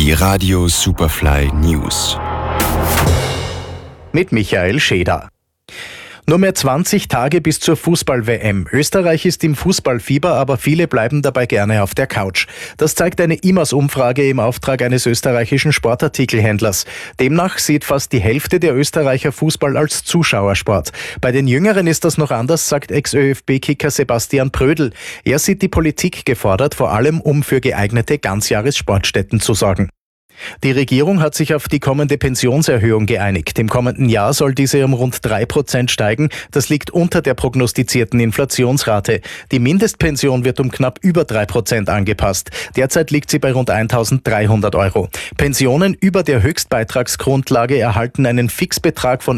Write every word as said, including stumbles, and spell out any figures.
Die Radio Superfly News. Mit Michael Scheder. Nur mehr zwanzig Tage bis zur Fußball-W M. Österreich ist im Fußballfieber, aber viele bleiben dabei gerne auf der Couch. Das zeigt eine I M A S-Umfrage im Auftrag eines österreichischen Sportartikelhändlers. Demnach sieht fast die Hälfte der Österreicher Fußball als Zuschauersport. Bei den Jüngeren ist das noch anders, sagt Ex-ÖFB-Kicker Sebastian Prödl. Er sieht die Politik gefordert, vor allem um für geeignete Ganzjahressportstätten zu sorgen. Die Regierung hat sich auf die kommende Pensionserhöhung geeinigt. Im kommenden Jahr soll diese um rund drei Prozent steigen. Das liegt unter der prognostizierten Inflationsrate. Die Mindestpension wird um knapp über drei Prozent angepasst. Derzeit liegt sie bei rund eintausenddreihundert Euro. Pensionen über der Höchstbeitragsgrundlage erhalten einen Fixbetrag von